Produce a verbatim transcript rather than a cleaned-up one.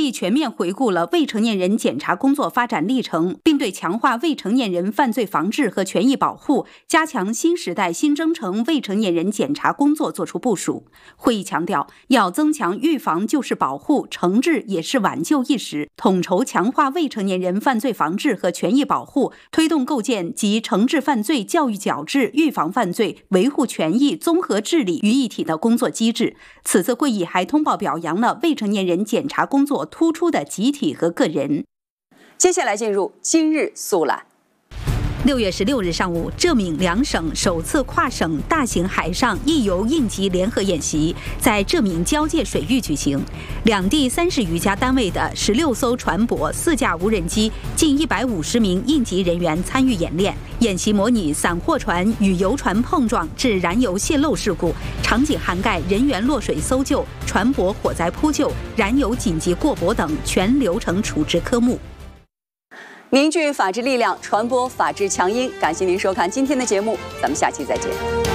议全面回顾了未成年人检察工作发展历程，并对强化未成年人犯罪防治和权益保护、加强新时代新征程未成年人检察工作作出部署。会议强调，要增强预防就是保护、惩治也是挽救意识，统筹强化未成年人犯罪防治和权益保护，推动构建集惩治犯罪、教育矫治、预防犯罪、维护权益综合治理于一体的工作机制。此次会议还通报表扬了未成年人检察工作突出的集体和个人。 接下来进入今日速览。 六月十六日上午，浙闽两省首次跨省大型海上义游应急联合演习在浙闽交界水域举行，两地三十余家单位的十六艘船舶、四架无人机、近一百五十名应急人员参与演练。演习模拟散货船与游船碰撞致燃油泄漏事故，场景涵盖人员落水搜救、船舶火灾扑救、燃油紧急过驳等全流程处置科目。 凝聚法治力量，传播法治强音。感谢您收看今天的节目，咱们下期再见。